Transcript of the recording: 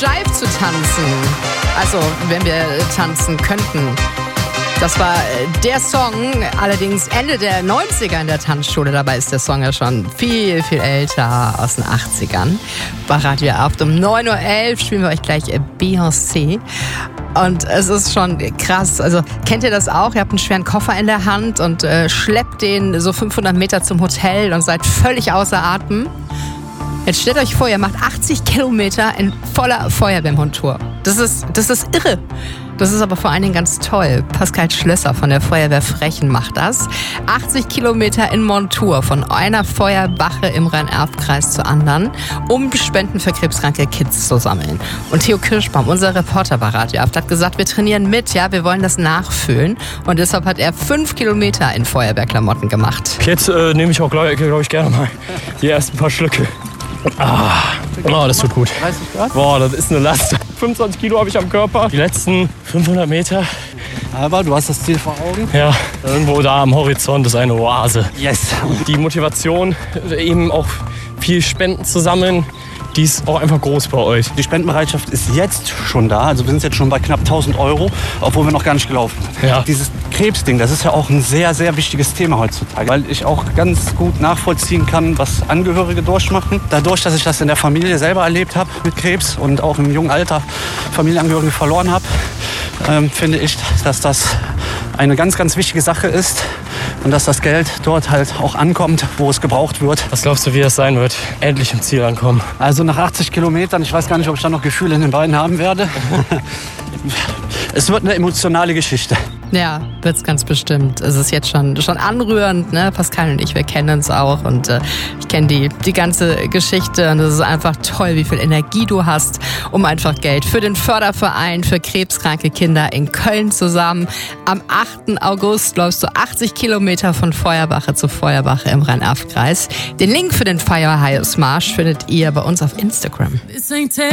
Jive zu tanzen. Also, wenn wir tanzen könnten. Das war der Song, allerdings Ende der 90er in der Tanzschule. Dabei ist der Song ja schon viel, viel älter, aus den 80ern. Bei Radio Abt um 9.11 Uhr spielen wir euch gleich Beyoncé. Und es ist schon krass. Also kennt ihr das auch? Ihr habt einen schweren Koffer in der Hand und schleppt den so 500 Meter zum Hotel und seid völlig außer Atem. Jetzt stellt euch vor, ihr macht 80 Kilometer in voller Feuerwehrmontur. Das ist irre. Das ist aber vor allen Dingen ganz toll. Pascal Schlösser von der Feuerwehr Frechen macht das. 80 Kilometer in Montur von einer Feuerwache im Rhein-Erft-Kreis zur anderen, um Spenden für krebskranke Kids zu sammeln. Und Theo Kirschbaum, unser Reporter bei Radio Abt, hat gesagt, wir trainieren mit, ja, wir wollen das nachfüllen. Und deshalb hat er 5 Kilometer in Feuerwehrklamotten gemacht. Jetzt nehme ich auch, glaube ich, gerne mal die ersten paar Schlücke. Oh, das tut gut. 30 Grad? Boah, das ist eine Last. 25 Kilo habe ich am Körper. Die letzten 500 Meter. Aber du hast das Ziel vor Augen. Ja, irgendwo da am Horizont ist eine Oase. Yes. Die Motivation, eben auch viel Spenden zu sammeln, die ist auch einfach groß bei euch. Die Spendenbereitschaft ist jetzt schon da. Also wir sind jetzt schon bei knapp 1.000 €, obwohl wir noch gar nicht gelaufen sind. Ja. Dieses Krebsding, das ist ja auch ein sehr, sehr wichtiges Thema heutzutage. Weil ich auch ganz gut nachvollziehen kann, was Angehörige durchmachen. Dadurch, dass ich das in der Familie selber erlebt habe mit Krebs und auch im jungen Alter Familienangehörige verloren habe, finde ich, dass das eine ganz, ganz wichtige Sache ist. Und dass das Geld dort halt auch ankommt, wo es gebraucht wird. Was glaubst du, wie es sein wird? Endlich im Ziel ankommen. Also nach 80 Kilometern, ich weiß gar nicht, ob ich da noch Gefühle in den Beinen haben werde. Es wird eine emotionale Geschichte. Ja, wird's ganz bestimmt. Es ist jetzt schon anrührend, ne? Pascal und ich, wir kennen uns auch und ich kenne die ganze Geschichte und es ist einfach toll, wie viel Energie du hast, um einfach Geld für den Förderverein für krebskranke Kinder in Köln zusammen. Am 8. August läufst du 80 Kilometer von Feuerwache zu Feuerwache im Rhein-Erft-Kreis. Den Link für den Fire Highest Marsch findet ihr bei uns auf Instagram.